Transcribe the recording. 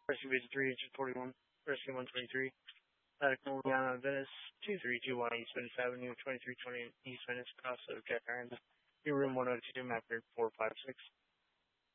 Rescue Base 341, Rescue 123. Attica, Louisiana, Venice, 2321 East Venice Avenue, 2320 East Venice, Casa of Jack Irons. Your room 102, map 456.